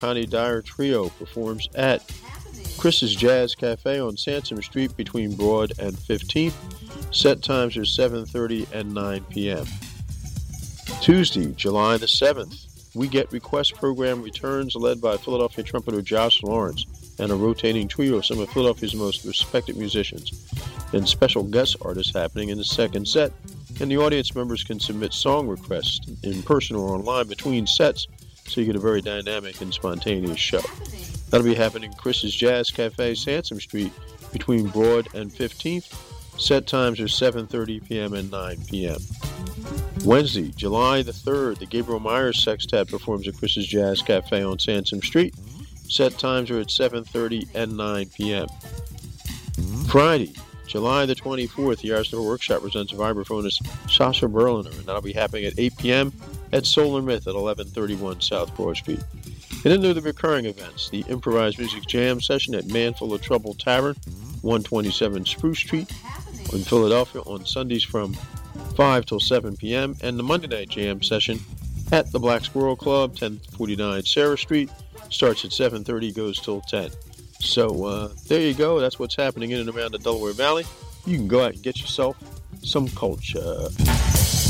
Connie Dyer Trio performs at Chris's Jazz Cafe on Sansom Street between Broad and 15th. Set times are 7:30 and 9 p.m. Tuesday, July the 7th, We Get Request program returns, led by Philadelphia trumpeter Josh Lawrence and a rotating trio of some of Philadelphia's most respected musicians. Then special guest artists happening in the second set, and the audience members can submit song requests in person or online between sets, so you get a very dynamic and spontaneous show. That'll be happening at Chris's Jazz Cafe, Sansom Street, between Broad and 15th. Set times are 7:30 p.m. and 9 p.m. Wednesday, July the 3rd, the Gabriel Myers Sextet performs at Chris's Jazz Cafe on Sansom Street. Set times are at 7:30 and 9 p.m. Friday, July the 24th, the Arsenal Workshop presents vibraphonist Sasha Berliner, and that'll be happening at 8 p.m. at Solar Myth at 1131 South Broad Street. And then there are the recurring events, the Improvised Music Jam session at Man Full of Trouble Tavern, 127 Spruce Street in Philadelphia on Sundays from 5 till 7 p.m., and the Monday Night Jam session at the Black Squirrel Club, 1049 Sarah Street, starts at 7:30, goes till 10. So there you go. That's what's happening in and around the Delaware Valley. You can go out and get yourself some culture.